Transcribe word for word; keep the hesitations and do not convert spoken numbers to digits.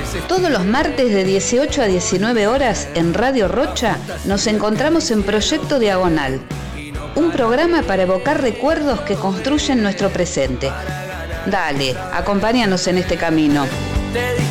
Todos los martes de dieciocho a diecinueve horas en Radio Rocha nos encontramos en Proyecto Diagonal, un programa para evocar recuerdos que construyen nuestro presente. Dale, acompáñanos en este camino.